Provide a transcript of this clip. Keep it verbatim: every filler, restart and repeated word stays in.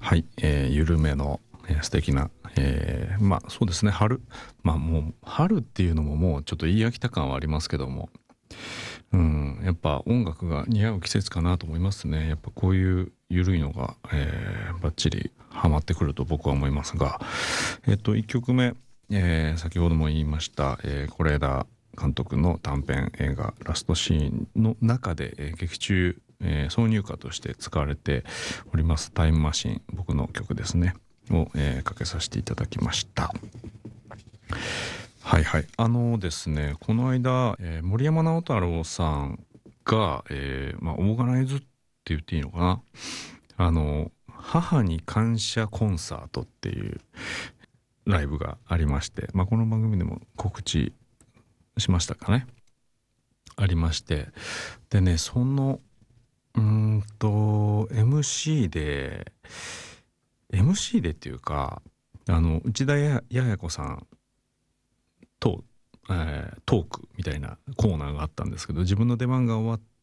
はい、えー、緩めの、えー、素敵な、えー、まあそうですね、春、まあもう春っていうのももうちょっと言い飽きた感はありますけども、うん、やっぱ音楽が似合う季節かなと思いますね。やっぱこういう緩いのが、えー、バッチリハマってくると僕は思いますが、えっといっきょくめ、えー、先ほども言いました、えー、是枝監督の短編映画ラストシーンの中で、えー、劇中、えー、挿入歌として使われておりますタイムマシン、僕の曲ですねを、えー、かけさせていただきました。はいはい、あのですね、この間、えー、森山直太朗さんが、えーまあ、オーガナイズって言っていいのかな、あの母に感謝コンサートっていうライブがありまして、まあ、この番組でも告知しましたかね、ありまして、でね、そのうーんと エムシー で エムシー でっていうか、あの内田やや子さんと、えートークみたいなコーナーがあったんですけど、自分の出番が終わっ